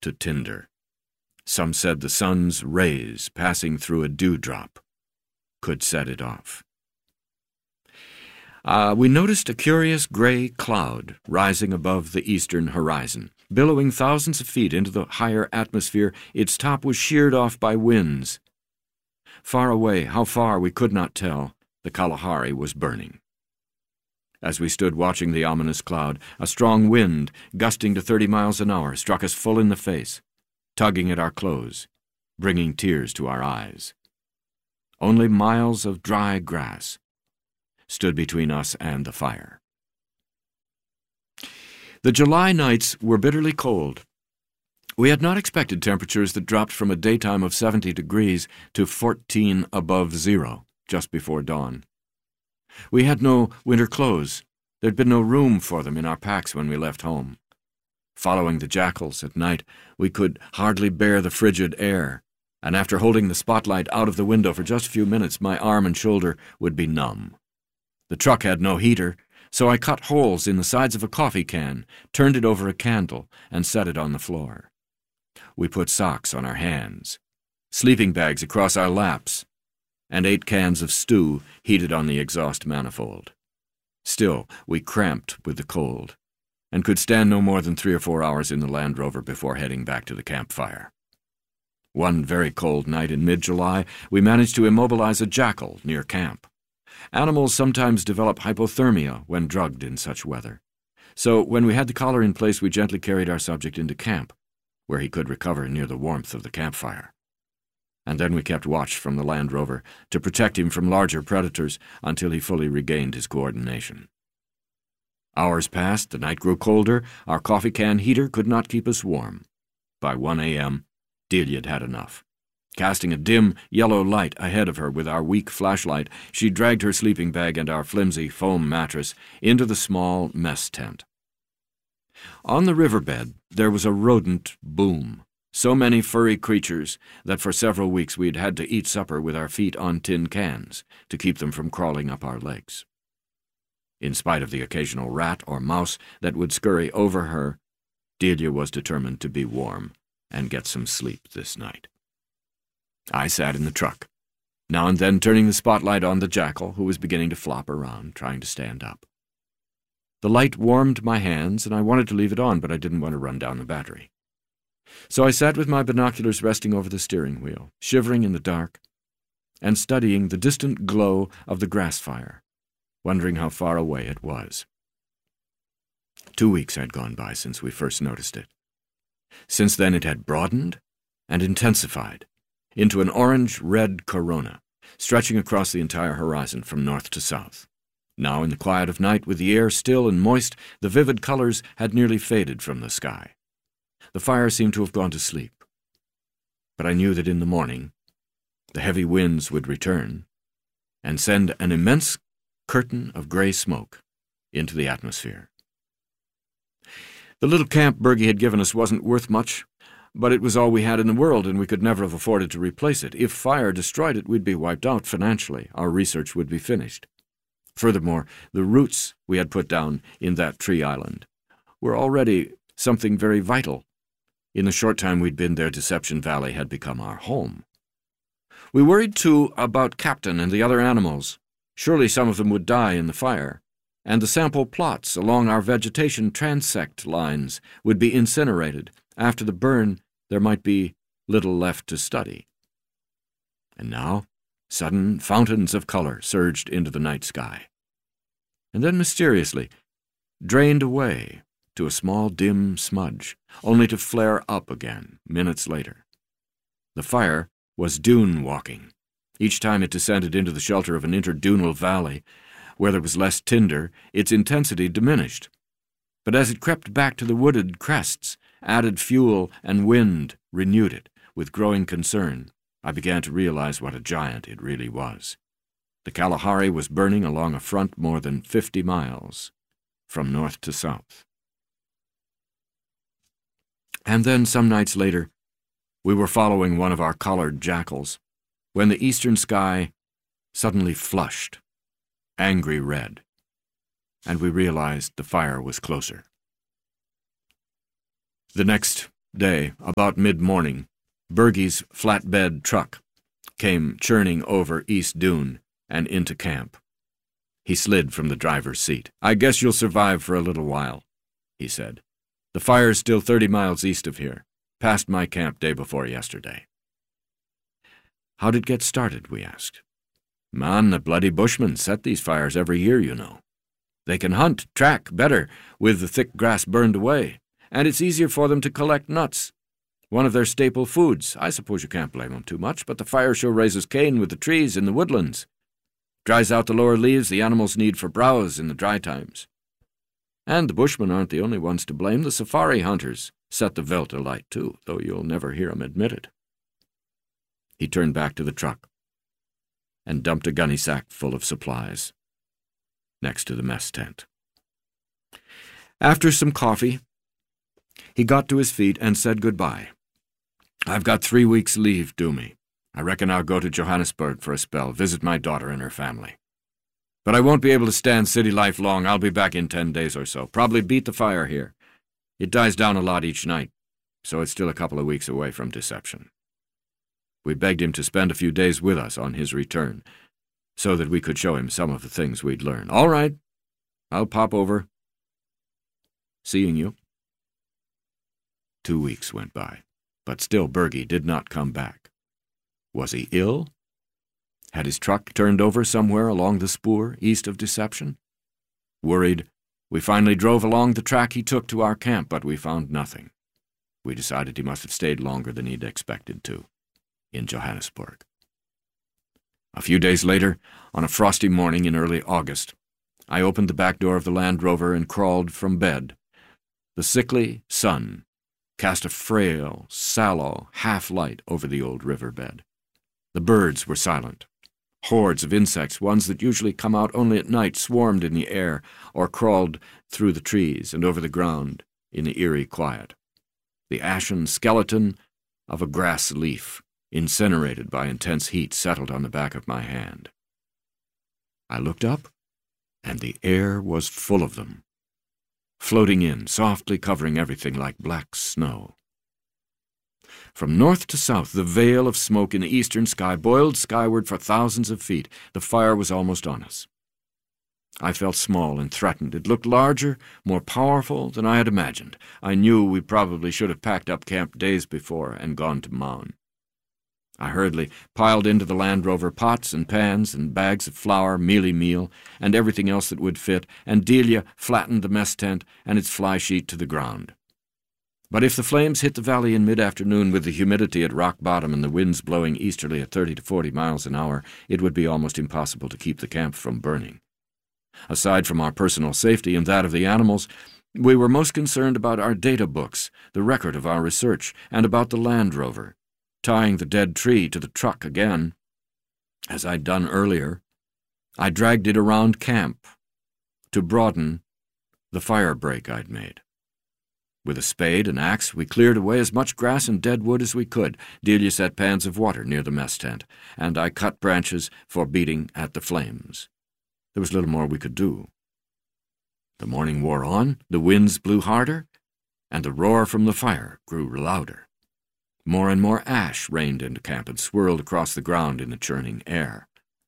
to tinder. Some said the sun's rays passing through a dewdrop could set it off. We noticed a curious gray cloud rising above the eastern horizon. Billowing thousands of feet into the higher atmosphere, its top was sheared off by winds. Far away, how far we could not tell, the Kalahari was burning. As we stood watching the ominous cloud, a strong wind, gusting to 30 miles an hour, struck us full in the face, tugging at our clothes, bringing tears to our eyes. Only miles of dry grass stood between us and the fire. The July nights were bitterly cold. We had not expected temperatures that dropped from a daytime of 70 degrees to 14 above zero just before dawn. We had no winter clothes. There'd been no room for them in our packs when we left home. Following the jackals at night, we could hardly bear the frigid air, and after holding the spotlight out of the window for just a few minutes, my arm and shoulder would be numb. The truck had no heater, so I cut holes in the sides of a coffee can, turned it over a candle, and set it on the floor. We put socks on our hands, sleeping bags across our laps, and 8 cans of stew heated on the exhaust manifold. Still, we cramped with the cold, and could stand no more than 3 or 4 hours in the Land Rover before heading back to the campfire. One very cold night in mid-July, we managed to immobilize a jackal near camp. Animals sometimes develop hypothermia when drugged in such weather. So when we had the collar in place, we gently carried our subject into camp, where he could recover near the warmth of the campfire. And then we kept watch from the Land Rover to protect him from larger predators until he fully regained his coordination. Hours passed, the night grew colder, our coffee can heater could not keep us warm. By 1 a.m., Delia had had enough. Casting a dim, yellow light ahead of her with our weak flashlight, she dragged her sleeping bag and our flimsy foam mattress into the small mess tent. On the riverbed, there was a rodent boom. So many furry creatures that for several weeks we had had to eat supper with our feet on tin cans to keep them from crawling up our legs. In spite of the occasional rat or mouse that would scurry over her, Delia was determined to be warm and get some sleep this night. I sat in the truck, now and then turning the spotlight on the jackal, who was beginning to flop around, trying to stand up. The light warmed my hands, and I wanted to leave it on, but I didn't want to run down the battery. So I sat with my binoculars resting over the steering wheel, shivering in the dark, and studying the distant glow of the grass fire, wondering how far away it was. 2 weeks had gone by since we first noticed it. Since then it had broadened and intensified into an orange-red corona, stretching across the entire horizon from north to south. Now, in the quiet of night, with the air still and moist, the vivid colors had nearly faded from the sky. The fire seemed to have gone to sleep. But I knew that in the morning, the heavy winds would return and send an immense curtain of gray smoke into the atmosphere. The little camp Bergie had given us wasn't worth much, but it was all we had in the world, and we could never have afforded to replace it. If fire destroyed it, we'd be wiped out financially. Our research would be finished. Furthermore, the roots we had put down in that tree island were already something very vital. In the short time we'd been there, Deception Valley had become our home. We worried, too, about Captain and the other animals. Surely some of them would die in the fire, and the sample plots along our vegetation transect lines would be incinerated. After the burn, there might be little left to study. And now, sudden fountains of color surged into the night sky, and then mysteriously drained away to a small dim smudge, only to flare up again minutes later. The fire was dune walking. Each time it descended into the shelter of an interdunal valley, where there was less tinder, its intensity diminished. But as it crept back to the wooded crests, added fuel and wind renewed it. With growing concern, I began to realize what a giant it really was. The Kalahari was burning along a front more than 50 miles, from north to south. And then, some nights later, we were following one of our collared jackals, when the eastern sky suddenly flushed, angry red, and we realized the fire was closer. The next day, about mid-morning, Bergie's flatbed truck came churning over East Dune and into camp. He slid from the driver's seat. "I guess you'll survive for a little while," he said. "The fire's still 30 miles east of here, past my camp day before yesterday." "How'd it get started?" we asked. "Man, the bloody bushmen set these fires every year, you know. They can hunt, track better with the thick grass burned away, and it's easier for them to collect nuts. One of their staple foods. I suppose you can't blame them too much, but the fire sure raises cane with the trees in the woodlands. Dries out the lower leaves the animals need for browse in the dry times. And the bushmen aren't the only ones to blame. The safari hunters set the veldt alight too, though you'll never hear 'em admit it." He turned back to the truck and dumped a gunny sack full of supplies next to the mess tent. After some coffee, he got to his feet and said goodbye. "I've got 3 weeks' leave due me. I reckon I'll go to Johannesburg for a spell, visit my daughter and her family. But I won't be able to stand city life long. I'll be back in 10 days or so. Probably beat the fire here. It dies down a lot each night, so it's still a couple of weeks away from Deception." We begged him to spend a few days with us on his return, so that we could show him some of the things we'd learned. "All right, I'll pop over. Seeing you." 2 weeks went by, but still Bergie did not come back. Was he ill? Had his truck turned over somewhere along the spoor east of Deception? Worried, we finally drove along the track he took to our camp, but we found nothing. We decided he must have stayed longer than he'd expected to, in Johannesburg. A few days later, on a frosty morning in early August, I opened the back door of the Land Rover and crawled from bed. The sickly sun cast a frail, sallow half-light over the old riverbed. The birds were silent. Hordes of insects, ones that usually come out only at night, swarmed in the air or crawled through the trees and over the ground in the eerie quiet. The ashen skeleton of a grass leaf, incinerated by intense heat, settled on the back of my hand. I looked up, and the air was full of them, floating in, softly covering everything like black snow. From north to south, the veil of smoke in the eastern sky boiled skyward for thousands of feet. The fire was almost on us. I felt small and threatened. It looked larger, more powerful than I had imagined. I knew we probably should have packed up camp days before and gone to Maun. I hurriedly piled into the Land Rover pots and pans and bags of flour, mealy meal, and everything else that would fit, and Delia flattened the mess tent and its fly sheet to the ground. But if the flames hit the valley in mid-afternoon with the humidity at rock bottom and the winds blowing easterly at 30 to 40 miles an hour, it would be almost impossible to keep the camp from burning. Aside from our personal safety and that of the animals, we were most concerned about our data books, the record of our research, and about the Land Rover. Tying the dead tree to the truck again, as I'd done earlier, I dragged it around camp to broaden the fire break I'd made. With a spade and axe, we cleared away as much grass and dead wood as we could. Delia set pans of water near the mess tent, and I cut branches for beating at the flames. There was little more we could do. The morning wore on, the winds blew harder, and the roar from the fire grew louder. More and more ash rained into camp and swirled across the ground in the churning air.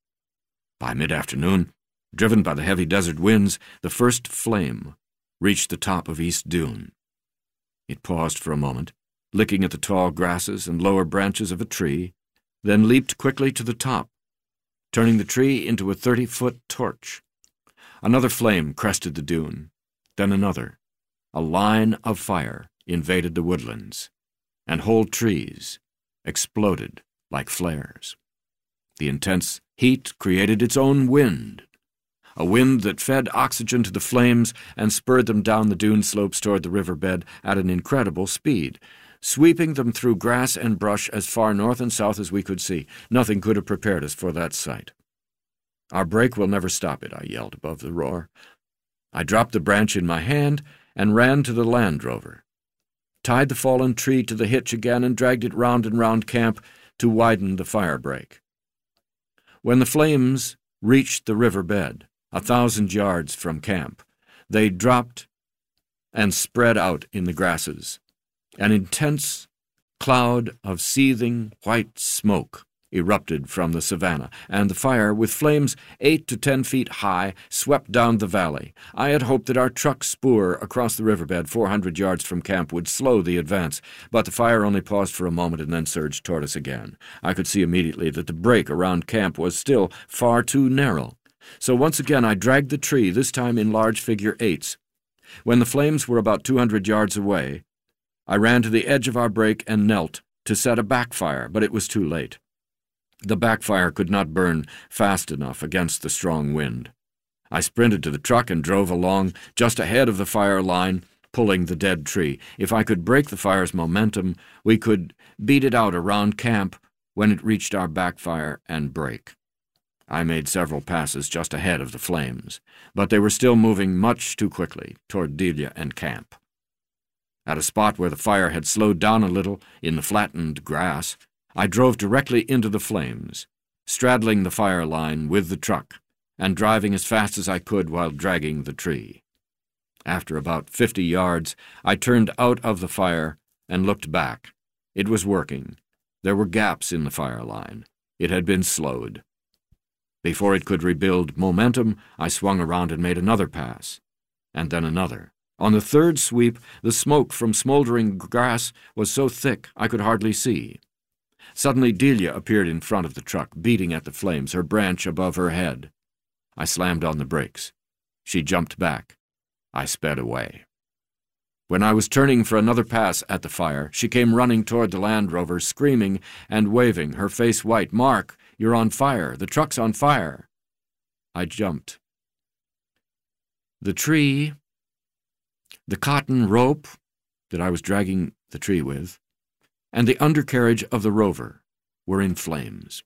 By mid-afternoon, driven by the heavy desert winds, the first flame reached the top of East Dune. It paused for a moment, licking at the tall grasses and lower branches of a tree, then leaped quickly to the top, turning the tree into a 30-foot torch. Another flame crested the dune, then another. A line of fire invaded the woodlands, and whole trees exploded like flares. The intense heat created its own wind, a wind that fed oxygen to the flames and spurred them down the dune slopes toward the riverbed at an incredible speed, sweeping them through grass and brush as far north and south as we could see. Nothing could have prepared us for that sight. "Our break will never stop it," I yelled above the roar. I dropped the branch in my hand and ran to the Land Rover, tied the fallen tree to the hitch again, and dragged it round and round camp to widen the fire break. When the flames reached the riverbed, 1,000 yards from camp, they dropped and spread out in the grasses, An intense cloud of seething white smoke erupted from the savannah, and the fire, with flames 8 to 10 feet high, swept down the valley. I had hoped that our truck spoor across the riverbed 400 yards from camp would slow the advance, but the fire only paused for a moment and then surged toward us again. I could see immediately that the break around camp was still far too narrow. So once again I dragged the tree, this time in large figure 8s. When the flames were about 200 yards away, I ran to the edge of our break and knelt to set a backfire, but it was too late. The backfire could not burn fast enough against the strong wind. I sprinted to the truck and drove along just ahead of the fire line, pulling the dead tree. If I could break the fire's momentum, we could beat it out around camp when it reached our backfire and break. I made several passes just ahead of the flames, but they were still moving much too quickly toward Delia and camp. At a spot where the fire had slowed down a little in the flattened grass, I drove directly into the flames, straddling the fire line with the truck and driving as fast as I could while dragging the tree. After about 50 yards, I turned out of the fire and looked back. It was working. There were gaps in the fire line. It had been slowed. Before it could rebuild momentum, I swung around and made another pass, and then another. On the third sweep, the smoke from smoldering grass was so thick I could hardly see. Suddenly Delia appeared in front of the truck, beating at the flames, her branch above her head. I slammed on the brakes. She jumped back. I sped away. When I was turning for another pass at the fire, she came running toward the Land Rover, screaming and waving, her face white. "Mark, you're on fire. The truck's on fire." I jumped. The tree, the cotton rope that I was dragging the tree with, and the undercarriage of the Rover were in flames.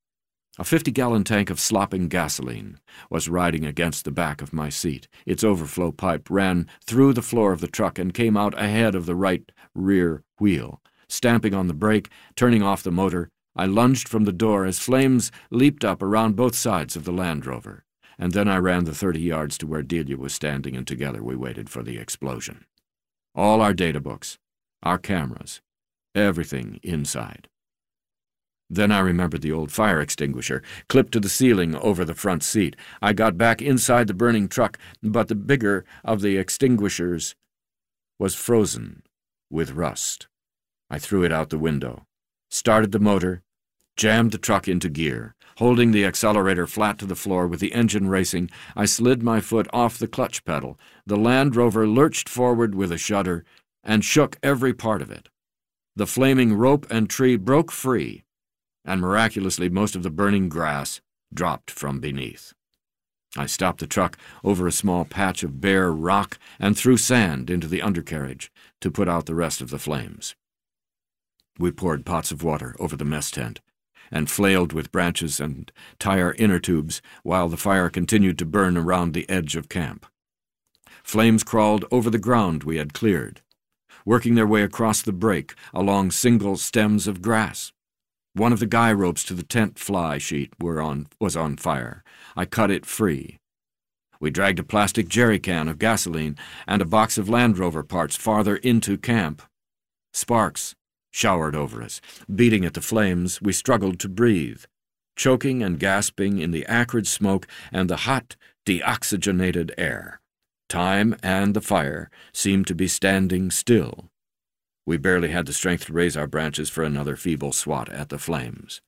A 50-gallon tank of slopping gasoline was riding against the back of my seat. Its overflow pipe ran through the floor of the truck and came out ahead of the right rear wheel. Stamping on the brake, turning off the motor, I lunged from the door as flames leaped up around both sides of the Land Rover, and then I ran the 30 yards to where Delia was standing, and together we waited for the explosion. All our data books, our cameras, everything inside. Then I remembered the old fire extinguisher, clipped to the ceiling over the front seat. I got back inside the burning truck, but the bigger of the extinguishers was frozen with rust. I threw it out the window, started the motor, jammed the truck into gear. Holding the accelerator flat to the floor with the engine racing, I slid my foot off the clutch pedal. The Land Rover lurched forward with a shudder and shook every part of it. The flaming rope and tree broke free, and miraculously most of the burning grass dropped from beneath. I stopped the truck over a small patch of bare rock and threw sand into the undercarriage to put out the rest of the flames. We poured pots of water over the mess tent and flailed with branches and tire inner tubes while the fire continued to burn around the edge of camp. Flames crawled over the ground we had cleared, working their way across the break along single stems of grass. One of the guy ropes to the tent fly sheet was on fire. I cut it free. We dragged a plastic jerry can of gasoline and a box of Land Rover parts farther into camp. Sparks showered over us. Beating at the flames, we struggled to breathe, choking and gasping in the acrid smoke and the hot, deoxygenated air. Time and the fire seemed to be standing still. We barely had the strength to raise our branches for another feeble swat at the flames.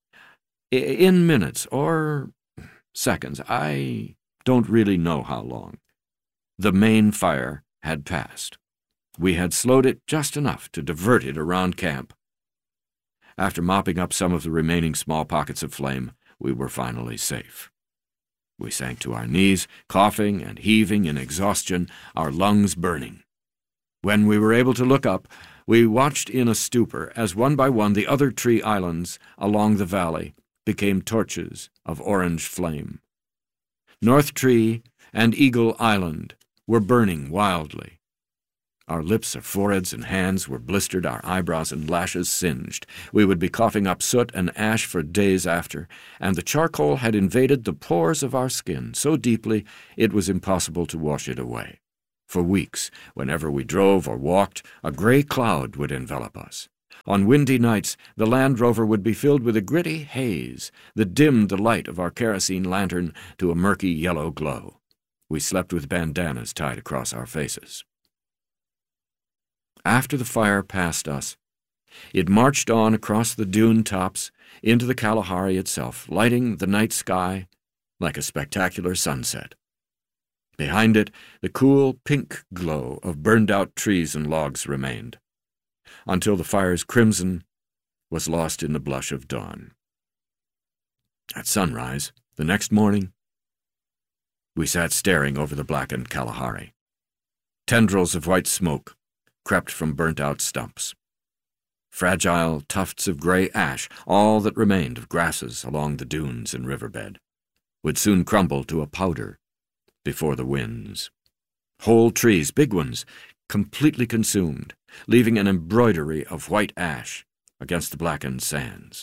In minutes or seconds, I don't really know how long, the main fire had passed. We had slowed it just enough to divert it around camp. After mopping up some of the remaining small pockets of flame, we were finally safe. We sank to our knees, coughing and heaving in exhaustion, our lungs burning. When we were able to look up, we watched in a stupor as one by one the other tree islands along the valley became torches of orange flame. North Tree and Eagle Island were burning wildly. Our lips, our foreheads, and hands were blistered, our eyebrows and lashes singed. We would be coughing up soot and ash for days after, and the charcoal had invaded the pores of our skin so deeply it was impossible to wash it away. For weeks, whenever we drove or walked, a gray cloud would envelop us. On windy nights, the Land Rover would be filled with a gritty haze that dimmed the light of our kerosene lantern to a murky yellow glow. We slept with bandanas tied across our faces. After the fire passed us, it marched on across the dune tops into the Kalahari itself, lighting the night sky like a spectacular sunset. Behind it, the cool pink glow of burned-out trees and logs remained, until the fire's crimson was lost in the blush of dawn. At sunrise, the next morning, we sat staring over the blackened Kalahari. Tendrils of white smoke crept from burnt-out stumps. Fragile tufts of gray ash, all that remained of grasses along the dunes and riverbed, would soon crumble to a powder before the winds. Whole trees, big ones, completely consumed, leaving an embroidery of white ash against the blackened sands.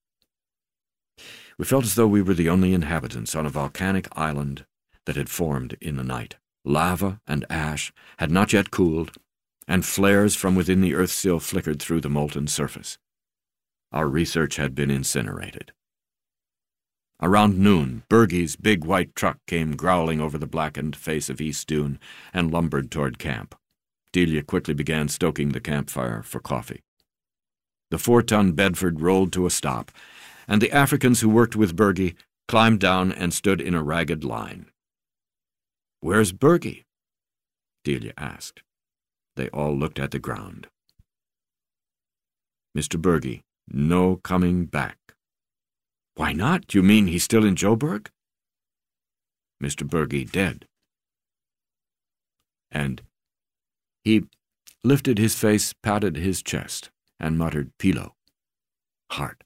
We felt as though we were the only inhabitants on a volcanic island that had formed in the night. Lava and ash had not yet cooled, and flares from within the earth still flickered through the molten surface. Our research had been incinerated. Around noon, Bergey's big white truck came growling over the blackened face of East Dune and lumbered toward camp. Delia quickly began stoking the campfire for coffee. The 4-ton Bedford rolled to a stop, and the Africans who worked with Bergey climbed down and stood in a ragged line. "Where's Bergey?" Delia asked. They all looked at the ground. "Mr. Bergey, no coming back." "Why not? You mean he's still in Joburg?" "Mr. Bergey dead." And he lifted his face, patted his chest, and muttered, "Pilo, heart."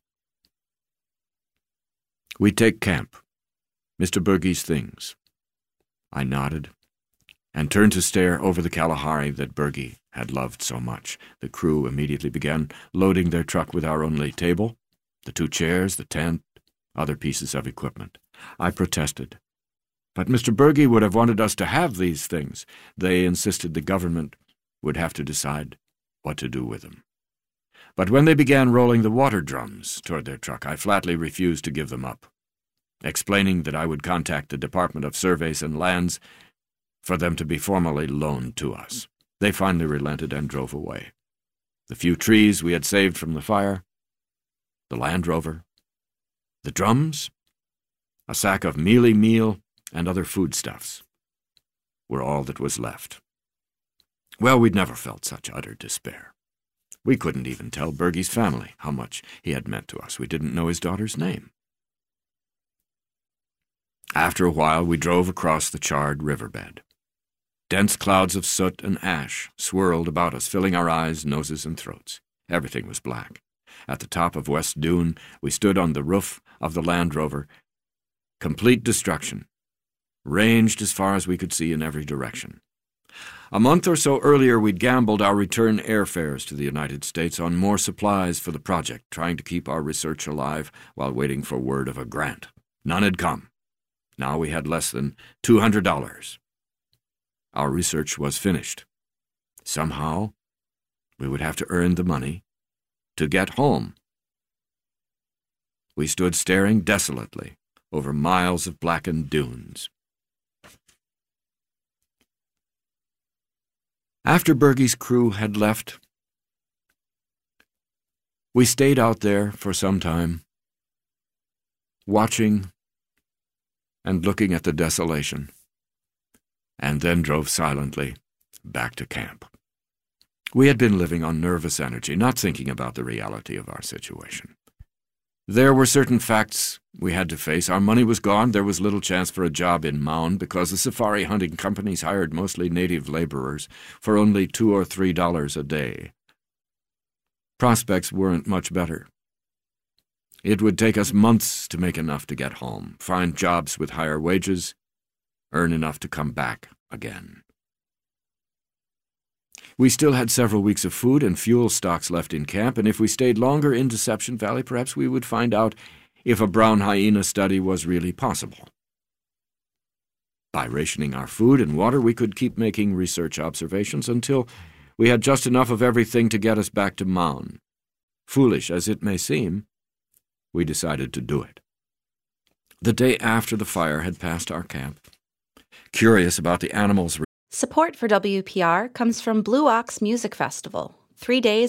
"We take camp. Mr. Bergey's things." I nodded and turned to stare over the Kalahari that Bergey had loved so much. The crew immediately began loading their truck with our only table, the 2 chairs, the tent, other pieces of equipment. I protested. But Mr. Bergey would have wanted us to have these things. They insisted the government would have to decide what to do with them. But when they began rolling the water drums toward their truck, I flatly refused to give them up, explaining that I would contact the Department of Surveys and Lands for them to be formally loaned to us. They finally relented and drove away. The few trees we had saved from the fire, the Land Rover, the drums, a sack of mealy meal, and other foodstuffs were all that was left. Well, we'd never felt such utter despair. We couldn't even tell Bergey's family how much he had meant to us. We didn't know his daughter's name. After a while, we drove across the charred riverbed. Dense clouds of soot and ash swirled about us, filling our eyes, noses, and throats. Everything was black. At the top of West Dune, we stood on the roof of the Land Rover. Complete destruction, ranged as far as we could see in every direction. A month or so earlier, we'd gambled our return airfares to the United States on more supplies for the project, trying to keep our research alive while waiting for word of a grant. None had come. Now we had less than $200. Our research was finished. Somehow, we would have to earn the money to get home. We stood staring desolately over miles of blackened dunes. After Bergey's crew had left, we stayed out there for some time, watching and looking at the desolation, and then drove silently back to camp. We had been living on nervous energy, not thinking about the reality of our situation. There were certain facts we had to face. Our money was gone. There was little chance for a job in Mound because the safari hunting companies hired mostly native laborers for only $2 or $3 a day. Prospects weren't much better. It would take us months to make enough to get home, find jobs with higher wages, earn enough to come back again. We still had several weeks of food and fuel stocks left in camp, and if we stayed longer in Deception Valley, perhaps we would find out if a brown hyena study was really possible. By rationing our food and water, we could keep making research observations until we had just enough of everything to get us back to Maun. Foolish as it may seem, we decided to do it. The day after the fire had passed our camp, curious about the animals. Support for WPR comes from Blue Ox Music Festival, 3 days